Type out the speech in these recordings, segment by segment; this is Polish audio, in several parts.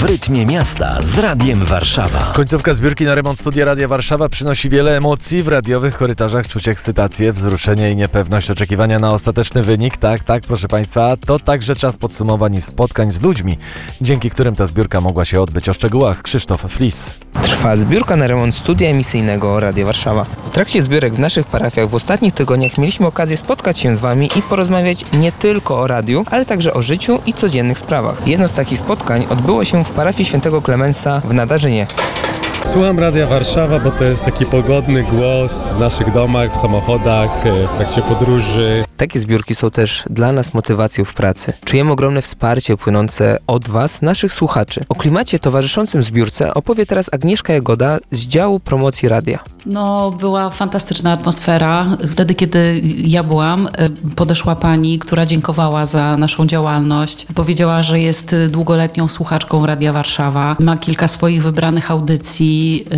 W rytmie miasta z Radiem Warszawa. Końcówka zbiórki na remont Studia Radia Warszawa przynosi wiele emocji. W radiowych korytarzach czuć ekscytację, wzruszenie i niepewność oczekiwania na ostateczny wynik. Tak, proszę Państwa, to także czas podsumowań i spotkań z ludźmi, dzięki którym ta zbiórka mogła się odbyć. O szczegółach Krzysztof Flis. Trwa zbiórka na remont studia emisyjnego Radia Warszawa. W trakcie zbiórek w naszych parafiach w ostatnich tygodniach mieliśmy okazję spotkać się z Wami i porozmawiać nie tylko o radiu, ale także o życiu i codziennych sprawach. Jedno z takich spotkań odbyło się w parafii Świętego Klemensa w Nadarzynie. Słucham Radia Warszawa, bo to jest taki pogodny głos w naszych domach, w samochodach, w trakcie podróży. Takie zbiórki są też dla nas motywacją w pracy. Czujemy ogromne wsparcie płynące od Was, naszych słuchaczy. O klimacie towarzyszącym zbiórce opowie teraz Agnieszka Jagoda z działu promocji radia. Była fantastyczna atmosfera. Wtedy, kiedy ja byłam, podeszła pani, która dziękowała za naszą działalność. Powiedziała, że jest długoletnią słuchaczką Radia Warszawa. Ma kilka swoich wybranych audycji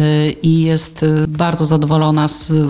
i jest bardzo zadowolona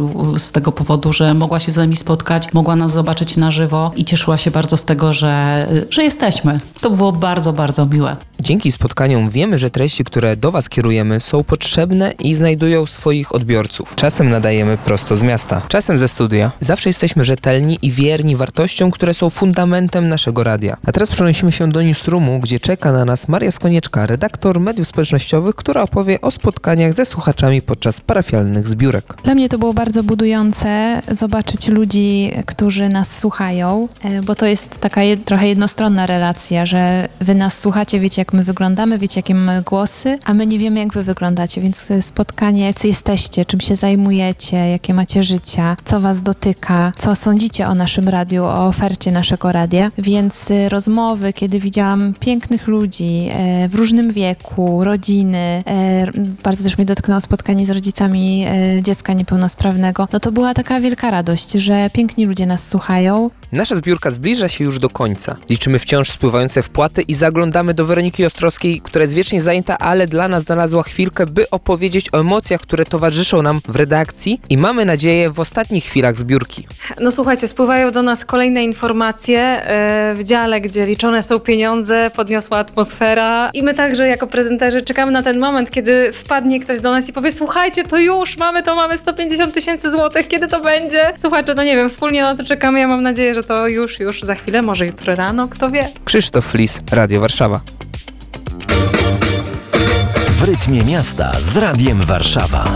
z tego powodu, że mogła się z nami spotkać, mogła nas zobaczyć na żywo i cieszyła się bardzo z tego, że jesteśmy. To było bardzo, bardzo miłe. Dzięki spotkaniom wiemy, że treści, które do Was kierujemy, są potrzebne i znajdują swoich odbiorców. Czasem nadajemy prosto z miasta, czasem ze studia. Zawsze jesteśmy rzetelni i wierni wartościom, które są fundamentem naszego radia. A teraz przenosimy się do newsroomu, gdzie czeka na nas Maria Skonieczka, redaktor mediów społecznościowych, która opowie o spotkaniach ze słuchaczami podczas parafialnych zbiórek. Dla mnie to było bardzo budujące zobaczyć ludzi, którzy nas słuchają, bo to jest taka trochę jednostronna relacja, że Wy nas słuchacie, wiecie jak my wyglądamy, wiecie jakie mamy głosy, a my nie wiemy jak Wy wyglądacie, więc spotkanie, co jesteście, czym się zajmujecie, jakie macie życia, co Was dotyka, co sądzicie o naszym radiu, o ofercie naszego radia, więc rozmowy, kiedy widziałam pięknych ludzi w różnym wieku, rodziny, bardzo też mnie dotknęło spotkanie z rodzicami dziecka niepełnosprawnego, to była taka wielka radość, że piękni ludzie nas słuchają. Nasza zbiórka zbliża się już do końca. Liczymy wciąż spływające wpłaty i zaglądamy do Weroniki Ostrowskiej, która jest wiecznie zajęta, ale dla nas znalazła chwilkę, by opowiedzieć o emocjach, które towarzyszą nam w redakcji i mamy nadzieję w ostatnich chwilach zbiórki. Słuchajcie, spływają do nas kolejne informacje w dziale, gdzie liczone są pieniądze, podniosła atmosfera i my także jako prezenterzy czekamy na ten moment, kiedy wpadnie ktoś do nas i powie: słuchajcie, to już mamy 150 000 złotych, kiedy to będzie? Słuchajcie, nie wiem, wspólnie na to czekamy, ja mam nadzieję, że to już za chwilę, może jutro rano, kto wie. Krzysztof Flis, Radio Warszawa. W rytmie miasta z Radiem Warszawa.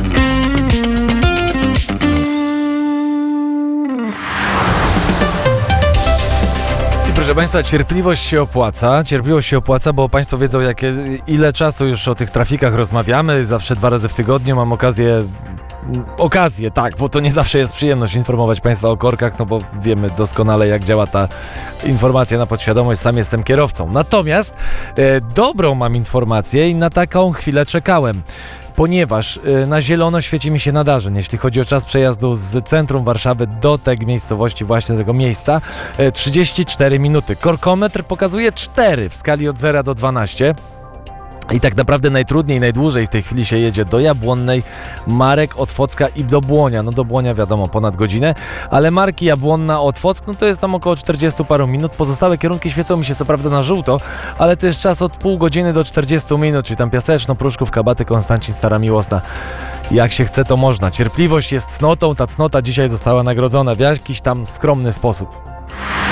Proszę Państwa, cierpliwość się opłaca, bo Państwo wiedzą, ile czasu już o tych trafikach rozmawiamy. Zawsze 2 razy w tygodniu mam okazję, tak, bo to nie zawsze jest przyjemność informować Państwa o korkach, bo wiemy doskonale, jak działa ta informacja na podświadomość, sam jestem kierowcą. Natomiast dobrą mam informację i na taką chwilę czekałem. Ponieważ na zielono świeci mi się Nadarzyn, jeśli chodzi o czas przejazdu z centrum Warszawy do tej miejscowości, właśnie tego miejsca, 34 minuty. Korkometr pokazuje 4 w skali od 0 do 12. I tak naprawdę najtrudniej, najdłużej w tej chwili się jedzie do Jabłonnej, Marek, Otwocka i do Błonia. Do Błonia wiadomo ponad godzinę, ale Marki, Jabłonna, Otwock, to jest tam około 40 paru minut. Pozostałe kierunki świecą mi się co prawda na żółto, ale to jest czas od pół godziny do 40 minut, czyli tam Piaseczno, Pruszków, Kabaty, Konstancin, Stara Miłosna. Jak się chce, to można. Cierpliwość jest cnotą, ta cnota dzisiaj została nagrodzona w jakiś tam skromny sposób.